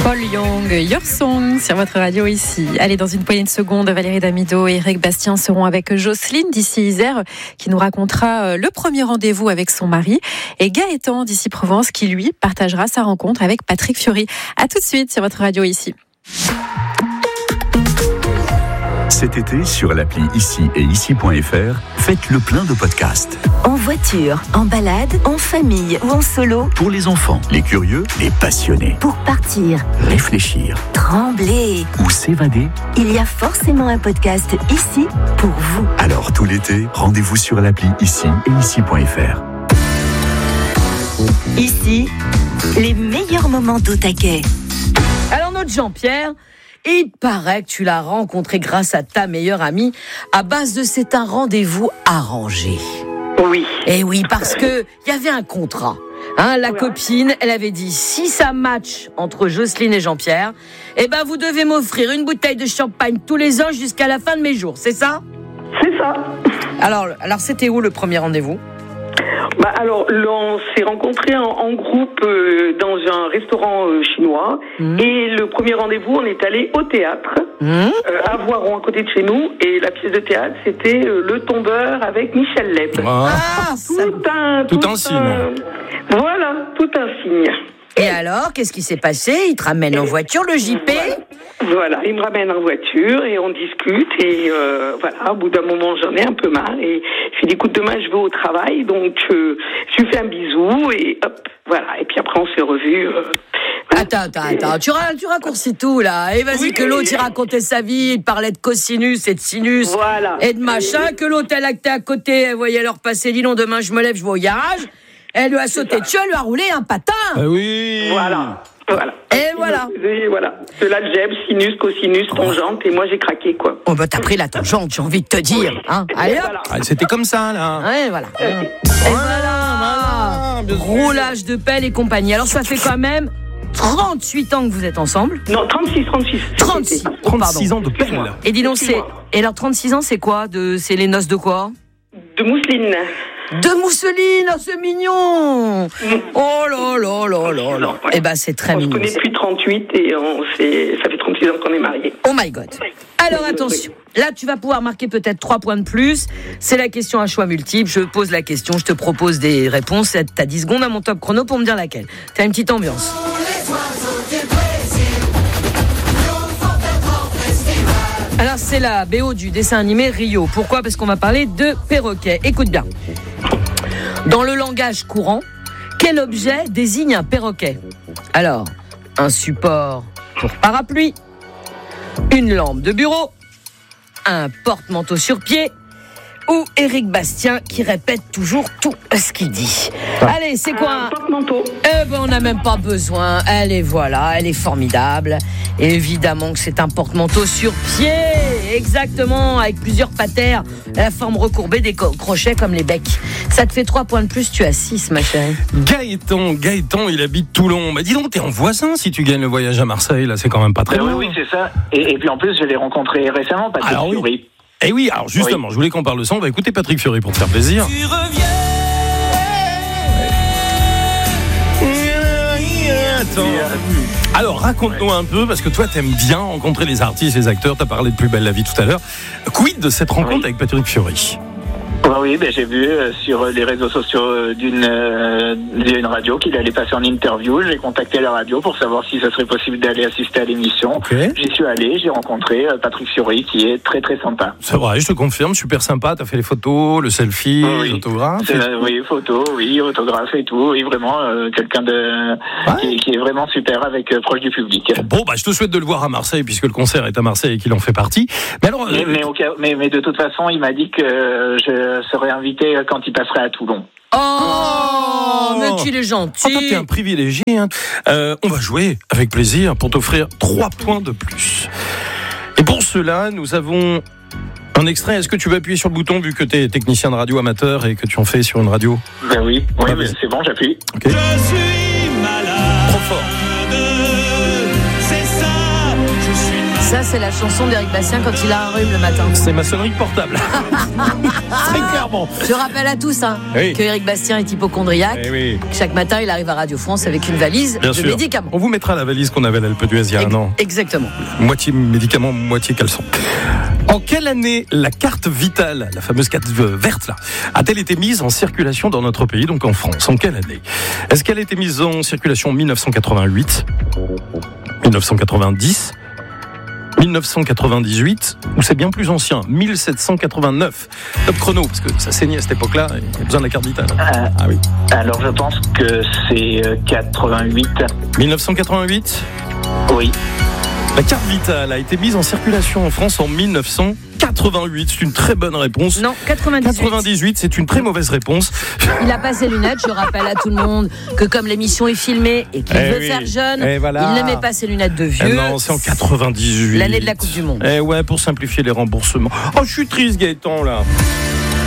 Paul Young, Your Song sur votre radio ici. Allez, dans une poignée de secondes, Valérie Damido et Eric Bastien seront avec Jocelyne d'ici Isère qui nous racontera le premier rendez-vous avec son mari, et Gaëtan d'ici Provence qui lui partagera sa rencontre avec Patrick Fiori. À tout de suite sur votre radio ici. Cet été, sur l'appli Ici et Ici.fr, faites le plein de podcasts. En voiture, en balade, en famille ou en solo. Pour les enfants, les curieux, les passionnés. Pour partir, réfléchir, trembler ou s'évader. Il y a forcément un podcast ici pour vous. Alors tout l'été, rendez-vous sur l'appli Ici et Ici.fr. Ici, les meilleurs moments d'au taquet. Alors notre Jean-Pierre, il paraît que tu l'as rencontré grâce à ta meilleure amie à base de c'est un rendez-vous arrangé. Oui. Et oui, parce que il y avait un contrat. La copine, elle avait dit si ça match entre Jocelyne et Jean-Pierre, vous devez m'offrir une bouteille de champagne tous les ans jusqu'à la fin de mes jours, c'est ça ? C'est ça. Alors c'était où le premier rendez-vous ? Alors, on s'est rencontrés en groupe dans un restaurant chinois. Et le premier rendez-vous, on est allé au théâtre, à Voiron, à côté de chez nous. Et la pièce de théâtre, c'était Le Tombeur avec Michel Leb. Tout un signe. Voilà, tout un signe. Et alors, qu'est-ce qui s'est passé ? Il te ramène en voiture, le JP ? Voilà, il me ramène en voiture et on discute. Et au bout d'un moment, j'en ai un peu marre. Et je lui dis, écoute, demain, je vais au travail. Donc, je lui fais un bisou et hop, voilà. Et puis après, on s'est revus. Attends. Tu raccourcis tout, là. Et vas-y, que l'autre, il racontait sa vie. Il parlait de cosinus et de sinus. Voilà. Et de machin. Que l'autre, elle actait à côté. Elle voyait leur passer. Dis donc, demain, je me lève, je vais au garage. Elle lui a sauté dessus, elle lui a roulé un patin. Oui. Voilà. Et voilà. De l'algèbre, sinus, cosinus, tangente, et moi j'ai craqué, quoi. Oh, t'as pris la tangente, j'ai envie de te dire. Allez, hop. Voilà. C'était comme ça, là. Ouais, voilà. Et voilà. Roulage de pelle et compagnie. Alors, ça fait quand même 38 ans que vous êtes ensemble. Non, 36. 36 ans de pelle. Et dis donc, et alors 36 ans, c'est quoi c'est les noces de quoi ? De mousseline. De mousseline, c'est mignon. Oh là. C'est très mignon. On se connaît depuis 38 et ça fait 36 ans qu'on est mariés. Oh my God. Alors attention, là tu vas pouvoir marquer peut-être 3 points de plus. C'est la question à choix multiple. Je pose la question, je te propose des réponses. T'as 10 secondes à mon top chrono pour me dire laquelle. T'as une petite ambiance. Alors c'est la BO du dessin animé Rio. Pourquoi ? Parce qu'on va parler de perroquet. Écoute bien. Dans le langage courant, quel objet désigne un perroquet ? Alors, un support pour parapluie, une lampe de bureau, un porte-manteau sur pied ou Eric Bastien qui répète toujours tout ce qu'il dit. Allez, c'est quoi un porte-manteau. On n'a même pas besoin. Elle est formidable. Et évidemment que c'est un porte-manteau sur pied. Exactement, avec plusieurs patères, la forme recourbée des crochets comme les becs. Ça te fait 3 points de plus, tu as 6, ma chérie. Gaëtan, il habite Toulon. Dis donc, t'es en voisin si tu gagnes le voyage à Marseille, là, c'est quand même pas très loin. Oui, c'est ça. Et puis en plus, je l'ai rencontré récemment, Patrick Fiori. Eh oui, alors justement, je voulais qu'on parle de ça. On va écouter Patrick Fiori pour te faire plaisir. Tu reviens. Alors, raconte-nous un peu, parce que toi, t'aimes bien rencontrer les artistes, les acteurs. T'as parlé de Plus belle la vie tout à l'heure. Quid de cette rencontre avec Patrick Fiori ? Oui, j'ai vu sur les réseaux sociaux d'une radio qu'il allait passer en interview. J'ai contacté la radio pour savoir si ça serait possible d'aller assister à l'émission. Okay. J'y suis allé, j'ai rencontré Patrick Fiori qui est très très sympa. C'est vrai, je te confirme, super sympa. T'as fait les photos, le selfie, l'autographe. Autographe et tout. Oui, vraiment quelqu'un qui est vraiment super proche du public. Bon, je te souhaite de le voir à Marseille puisque le concert est à Marseille et qu'il en fait partie. Mais alors, mais de toute façon, il m'a dit que je serai invité quand il passerait à Toulon. Mais qu'il est gentil. Toi, t'es un privilégié. On va jouer avec plaisir pour t'offrir 3 points de plus. Et pour cela, nous avons un extrait. Est-ce que tu veux appuyer sur le bouton vu que t'es technicien de radio amateur et que tu en fais sur une radio ? Oui, c'est bon, j'appuie. Okay. Je suis malade. Trop fort. C'est ça, je suis malade. Ça, c'est la chanson d'Éric Bastien quand il a un rhume le matin. C'est ma sonnerie portable. Très clairement. Je rappelle à tous que Éric Bastien est hypocondriaque. Chaque matin, il arrive à Radio France avec une valise de médicaments. On vous mettra la valise qu'on avait à l'Alpe d'Huez il y a un an. Exactement. Moitié médicaments, moitié caleçon. En quelle année la carte vitale, la fameuse carte verte là, a-t-elle été mise en circulation dans notre pays, donc en France? En quelle année? Est-ce qu'elle a été mise en circulation en 1988, 1990, 1998 ou c'est bien plus ancien, 1789? Top chrono, parce que ça saignait à cette époque-là, il y a besoin de la carte vitale. Oui. Alors je pense que c'est 88. 1988? Oui. La carte vitale a été mise en circulation en France en 1988. C'est une très bonne réponse. Non, 98. 98, c'est une très mauvaise réponse. Il a pas ses lunettes. Je rappelle à tout le monde que comme l'émission est filmée et qu'il veut faire jeune, il ne met pas ses lunettes de vieux. Non, c'est en 98. L'année de la Coupe du Monde. Ouais, pour simplifier les remboursements. Oh, je suis triste, Gaëtan, là.